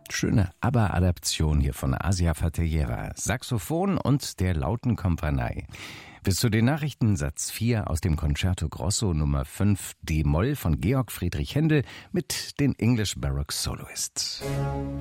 Schöne ABBA-Adaption hier von Asia Fatayera. Saxophon und der lauten Kompanie. Bis zu den Nachrichten Satz 4 aus dem Concerto Grosso Nummer 5 D-Moll von Georg Friedrich Händel mit den English Baroque Soloists.